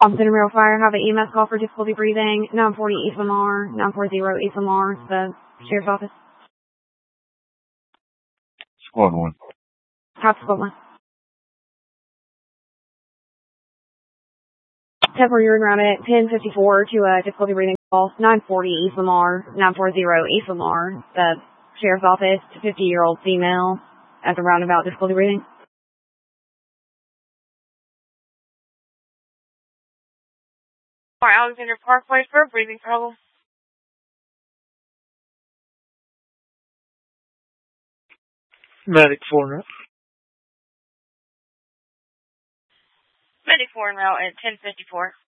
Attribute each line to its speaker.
Speaker 1: Austin and Real Fire have an EMS call for difficulty breathing. 940 East Lamar, 940 East Lamar, the sheriff's office.
Speaker 2: Squad 1.
Speaker 1: Half Squad 1. Temporary urine round at 1054 to a difficulty breathing call. 940 East Lamar, 940 East Lamar, the sheriff's office. 50-year-old female at the roundabout difficulty breathing.
Speaker 3: Alexander Parkway for a breathing problem.
Speaker 4: Medic 4 route.
Speaker 3: Medic 4 en route at 1054.